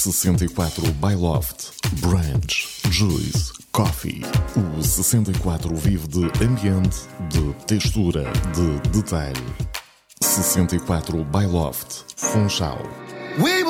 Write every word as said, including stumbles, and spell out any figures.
sessenta e quatro by Loft. Brunch, Juice, Coffee. O sessenta e quatro vive de ambiente, de textura, de detalhe. sessenta e quatro by Loft. Funchal. We